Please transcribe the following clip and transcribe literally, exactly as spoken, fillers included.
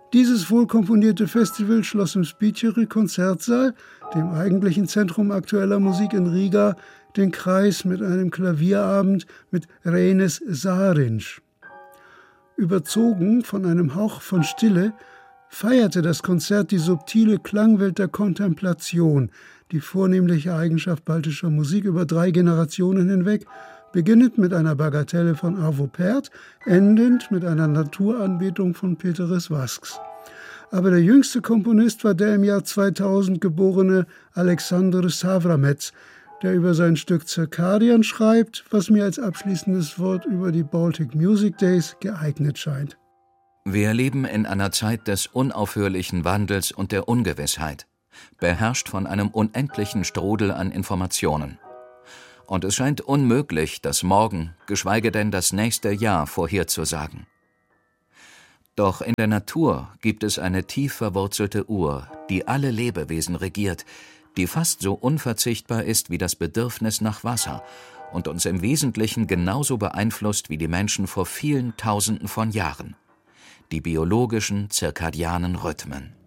Dieses wohlkomponierte Festival schloss im Spiteri-Konzertsaal, dem eigentlichen Zentrum aktueller Musik in Riga, den Kreis mit einem Klavierabend mit Reines Sarinsch. Überzogen von einem Hauch von Stille feierte das Konzert die subtile Klangwelt der Kontemplation, die vornehmliche Eigenschaft baltischer Musik über drei Generationen hinweg, beginnend mit einer Bagatelle von Arvo Pärt, endend mit einer Naturanbetung von Péteris Vasks. Aber der jüngste Komponist war der im Jahr zweitausend geborene Alexander Savramets, der über sein Stück Circadian schreibt, was mir als abschließendes Wort über die Baltic Music Days geeignet scheint. Wir leben in einer Zeit des unaufhörlichen Wandels und der Ungewissheit, beherrscht von einem unendlichen Strudel an Informationen. Und es scheint unmöglich, das Morgen, geschweige denn das nächste Jahr vorherzusagen. Doch in der Natur gibt es eine tief verwurzelte Uhr, die alle Lebewesen regiert, die fast so unverzichtbar ist wie das Bedürfnis nach Wasser und uns im Wesentlichen genauso beeinflusst wie die Menschen vor vielen Tausenden von Jahren: die biologischen zirkadianen Rhythmen.